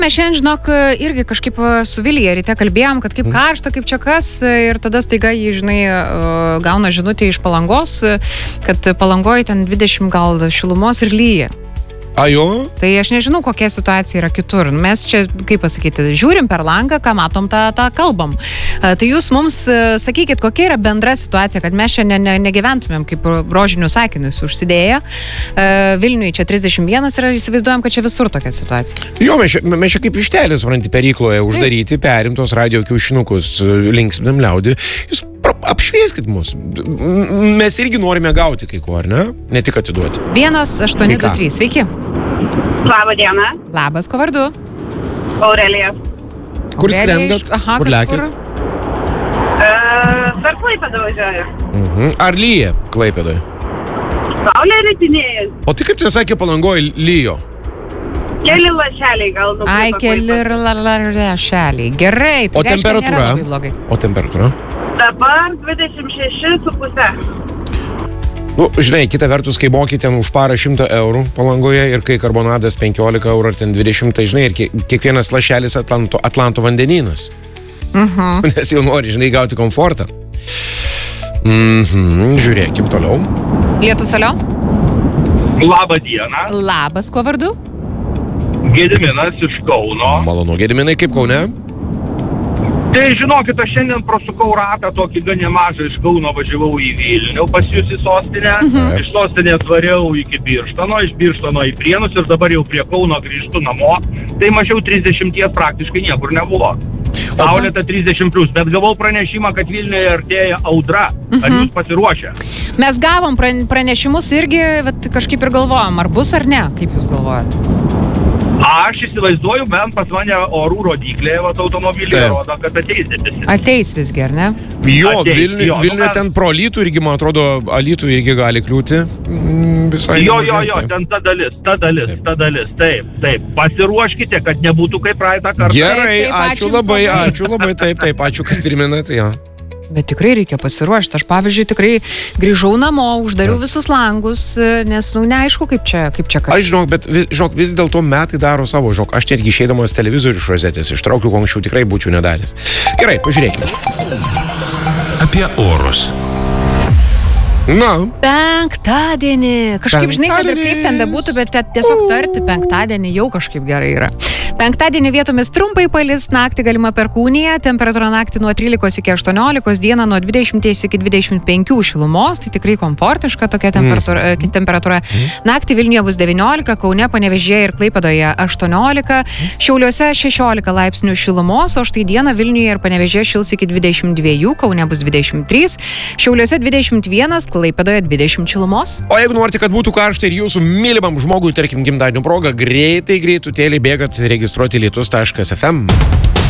Mes šiandien, žinok, irgi kažkaip su Vilija ryte kalbėjom, kad kaip karšta, kaip čia kas, ir tada staiga jį, žinai, gauna žinutę iš Palangos, kad Palangoje ten 20 gal šilumos ir lyja. Ajo? Tai aš nežinau, kokia situacija yra kitur. Mes čia, kaip pasakyti, žiūrim per langą, ką matom, tą kalbam. Tai jūs mums sakykit, kokia yra bendra situacija, kad mes čia negyventumėm kaip rožinius sakinius užsidėję. Vilniuje čia 31 ir įsivaizduojam, kad čia visur tokia situacija. Jo, mes čia kaip vištelės, supranti, perykloje uždaryti, perimtos radio kiaušinukus, linksminam liaudį. Jūs apšvieskit mus. Mes irgi norime gauti kai ko, ar ne? Ne tik atiduoti. 1823, sveiki. Labą dieną. Labas, ko vardu? Aurelija. Kur skrendat? Aha, kur lekit? Per Klaipėdą važiuoju. Ar lyja Klaipėdoje? Saulė rytinėja. O tai kaip tai sakė Palangoje lyjo? Keli lašeliai gal nukrito. Ai, keli lašeliai. Gerai, tai O temperatūra? O temperatūra? Dabar 26,5. Nu, žinai, kita vertus, kai moki ten už parą 100 eurų Palangoje ir kai karbonadas 15 eurų ar ten 20, tai žinai, ir kiekvienas lašelis Atlanto vandenynas. Nes jau nori, žinai, gauti komfortą. Žiūrėkim toliau. Lietus, alio? Labą dieną. Labas, ko vardu? Gediminas iš Kauno. Malonu, Gediminai, kaip Kaune? Tai žinokit, aš šiandien prosukau ratą tokį gan nemažą iš Kauno, važiavau į Vilnių, pas jūs į sostinę. Iš sostinės variau iki Birštono, iš Birštono į Prienus ir dabar jau prie Kauno grįžtu namo. Tai mažiau 30 praktiškai niekur nebuvo. Saulėta 30+, bet gavau pranešimą, kad Vilniuje artėja audra. Ar jūs pasiruošę? Mes gavom pranešimus irgi, bet kažkaip ir galvojom, ar bus ar ne, kaip jūs galvojat? Aš įsivaizduoju, bent pas mane orų rodiklė, automobilį rodo, kad ateis visi. Ateis visgi, ar ne? Jo, Vilniuje ten pro Alytų irgi, man atrodo, Alytų irgi gali kliūti. Jo, ten ta dalis, taip. Pasiruoškite, kad nebūtų kaip praeitą kartą. Gerai, ačiū labai, taip, ačiū, kad priminate, jo. Bet tikrai reikia pasiruošti. Aš, pavyzdžiui, tikrai grįžau namo, uždariau visus langus, nes, neaišku, kaip čia kas. Aš žinok, bet vis dėlto metai daro savo, aš netgi išeidamas televizorių iš rozetės ištraukiu, ko anksčiau tikrai būčiau nedaręs. Gerai, pažiūrėkime. Apie orus. Na. Penktadienį. Kažkaip, žinai, kad ir kaip ten bebūtų, bet tiesiog tarti penktadienį jau kažkaip gerai yra. Penktadienį vietomis trumpai palis, naktį galima perkūnija, temperatūra naktį nuo 13 iki 18, dieną nuo 20 iki 25 šilumos, tai tikrai komfortiška tokia temperatūra. Naktį Vilniuje bus 19, Kaune, Panevėžyje ir Klaipėdoje 18, Šiauliuose 16 laipsnių šilumos, o štai dieną Vilniuje ir Panevėžyje šils iki 22, Kaune bus 23, Šiauliuose 21, Klaipėdoje 20 šilumos. O jeigu norite, kad būtų karšta ir jūsų mylimam žmogui, tarkim, gimtadienio proga, greitai greitutėlį bėgat registruoti lietus.fm.